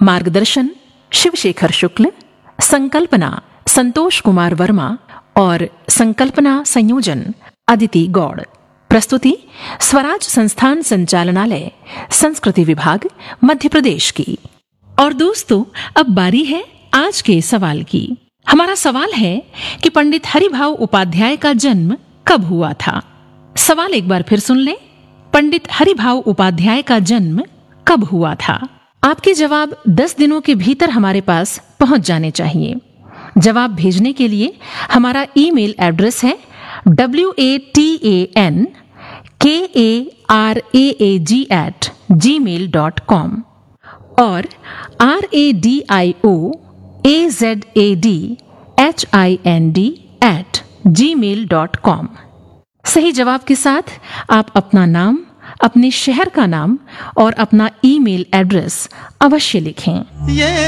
मार्गदर्शन शिवशेखर शुक्ल, संकल्पना संतोष कुमार वर्मा और संकल्पना संयोजन अदिति गौड़। प्रस्तुति स्वराज संस्थान संचालनालय, संस्कृति विभाग, मध्य प्रदेश की। और दोस्तों, अब बारी है आज के सवाल की। हमारा सवाल है कि पंडित हरिभाव उपाध्याय का जन्म कब हुआ था। सवाल एक बार फिर सुन लें। पंडित हरिभाव उपाध्याय का जन्म कब हुआ था? आपके जवाब 10 दिनों के भीतर हमारे पास पहुंच जाने चाहिए। जवाब भेजने के लिए हमारा ईमेल एड्रेस है watankaraag@gmail.com और radioazadhind@gmail.com। सही जवाब के साथ आप अपना नाम, अपने शहर का नाम और अपना ईमेल एड्रेस अवश्य लिखें।